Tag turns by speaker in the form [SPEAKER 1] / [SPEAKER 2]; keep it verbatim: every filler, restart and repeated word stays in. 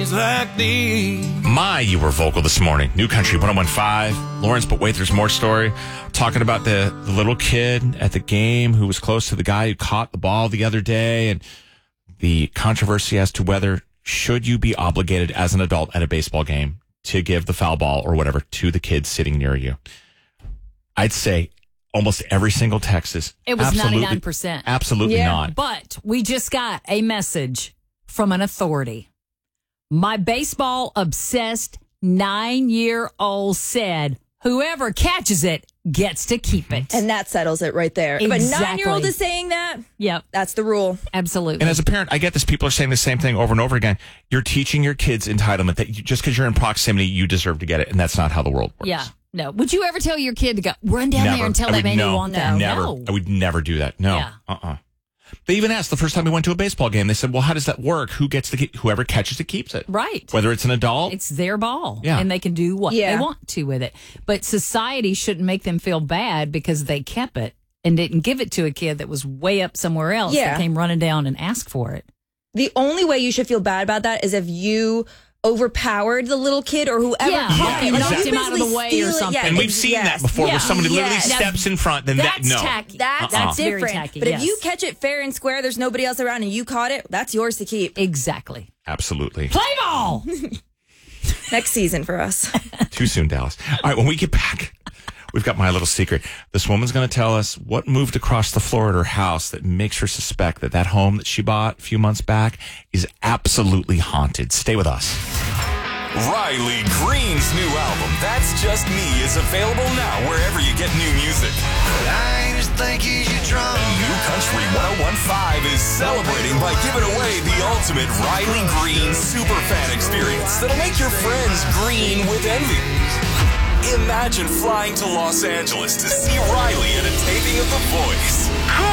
[SPEAKER 1] Like these.
[SPEAKER 2] My, you were vocal this morning. New Country one oh one five. Lawrence, but wait, there's more story. Talking about the, the little kid at the game who was close to the guy who caught the ball the other day, and the controversy as to whether should you be obligated as an adult at a baseball game to give the foul ball or whatever to the kid sitting near you. I'd say almost every single text is
[SPEAKER 3] It was
[SPEAKER 2] absolutely,
[SPEAKER 3] ninety-nine percent.
[SPEAKER 2] Absolutely
[SPEAKER 3] yeah,
[SPEAKER 2] not.
[SPEAKER 3] But we just got a message from an authority. My baseball-obsessed nine-year-old said, whoever catches it gets to keep it.
[SPEAKER 4] And that settles it right there.
[SPEAKER 3] Exactly.
[SPEAKER 4] If a nine-year-old is saying that,
[SPEAKER 3] yep,
[SPEAKER 4] that's the rule.
[SPEAKER 3] Absolutely.
[SPEAKER 2] And as a parent, I get this. People are saying the same thing over and over again. You're teaching your kids entitlement that you, just because you're in proximity, you deserve to get it. And that's not how the world works.
[SPEAKER 3] Yeah. No. Would you ever tell your kid to go, run down
[SPEAKER 2] never.
[SPEAKER 3] there and tell
[SPEAKER 2] I
[SPEAKER 3] that
[SPEAKER 2] would,
[SPEAKER 3] man
[SPEAKER 2] no,
[SPEAKER 3] you want that?
[SPEAKER 2] Never.
[SPEAKER 3] No.
[SPEAKER 2] I would never do that. No.
[SPEAKER 3] Yeah.
[SPEAKER 2] Uh-uh. They even asked the first time we went to a baseball game, they said, well, how does that work? Who gets the whoever catches it keeps it.
[SPEAKER 3] Right.
[SPEAKER 2] Whether it's an adult.
[SPEAKER 3] It's their ball.
[SPEAKER 2] Yeah.
[SPEAKER 3] And they can do what
[SPEAKER 4] Yeah.
[SPEAKER 3] they want to with it. But society shouldn't make them feel bad because they kept it and didn't give it to a kid that was way up somewhere else
[SPEAKER 4] Yeah.
[SPEAKER 3] that came running down and asked for it.
[SPEAKER 4] The only way you should feel bad about that is if you overpowered the little kid or whoever
[SPEAKER 3] Yeah,
[SPEAKER 4] caught
[SPEAKER 3] yeah,
[SPEAKER 4] it. Like,
[SPEAKER 3] knocked
[SPEAKER 4] you
[SPEAKER 3] him out of the
[SPEAKER 4] basically
[SPEAKER 3] way or
[SPEAKER 4] steal it.
[SPEAKER 3] something.
[SPEAKER 4] Yeah,
[SPEAKER 2] and we've
[SPEAKER 4] ex-
[SPEAKER 2] seen
[SPEAKER 4] yes.
[SPEAKER 2] that before
[SPEAKER 3] Yeah.
[SPEAKER 2] where somebody literally
[SPEAKER 4] Yes.
[SPEAKER 2] steps in front. Then that,
[SPEAKER 3] That's
[SPEAKER 2] no.
[SPEAKER 3] tacky.
[SPEAKER 4] That's
[SPEAKER 2] Uh-uh.
[SPEAKER 3] That's very
[SPEAKER 4] different.
[SPEAKER 3] tacky,
[SPEAKER 4] but
[SPEAKER 3] yes.
[SPEAKER 4] if you catch it fair and square, there's nobody else around and you caught it, that's yours to keep.
[SPEAKER 3] Exactly.
[SPEAKER 2] Absolutely.
[SPEAKER 3] Play ball.
[SPEAKER 4] Next season for us.
[SPEAKER 2] Too soon, Dallas. All right, when we get back, we've got my little secret. This woman's going to tell us what moved across the floor at her house that makes her suspect that that home that she bought a few months back is absolutely haunted. Stay with us.
[SPEAKER 1] Riley Green's new album, That's Just Me, is available now wherever you get new music.
[SPEAKER 5] I just think he's your drum.
[SPEAKER 1] And New Country one oh one five is celebrating by giving away the ultimate Riley Green superfan experience that'll make your friends green with envy. Imagine flying to Los Angeles to see Riley at a taping of The Voice.